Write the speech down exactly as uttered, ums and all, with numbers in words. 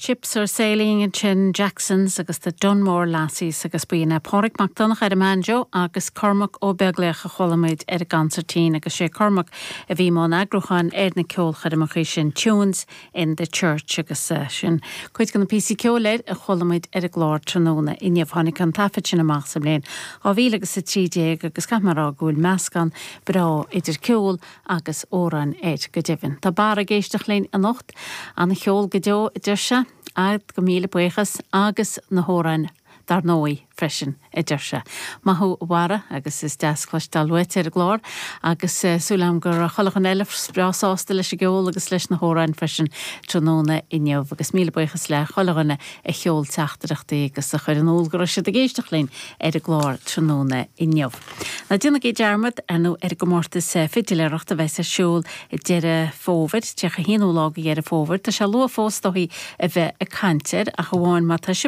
Ships are sailing in Chin Jacksons agus the Dunmore lassies agus bína Pádraig MacDonagh ar a manjo agus Cormac ó Beagleach a cholamid ar a gancertín agus sé Cormac a bhí món agrochan ar na ceol chadamach sin tunes in the church agus sin. Cuid gan na P C ceolid a cholamid ar a glár tróna in jefhannig an tafid sin amach sam léin. Á bhí agus sa trídéag agus camará gúil meascan brá idir ceol agus óran éid go divin. Tá bara géisteach léin a nocht an na cheol go deo idir se ag go míle buchas agus na hórain dar nói freisin i ddirse. Mathú wara agus is deasclas dalwet ar a glár agus súlam gur a cholachan eileh sprásásta leis a geol agus leis na hórain freisin tróna inneamh agus míle buchas le cholachanna a cheol teachtarachtaí agus a chuir an óilgur se a géisteach léin ar a glár tróna inneamh. Na duna gé dearmad anú ar go mórtas fidileireacht a bheits a siúl i deire fóvid, teach a híonúlága ar a fóvid, tá se lua fóstóí a bheith a cantir a goháin má tá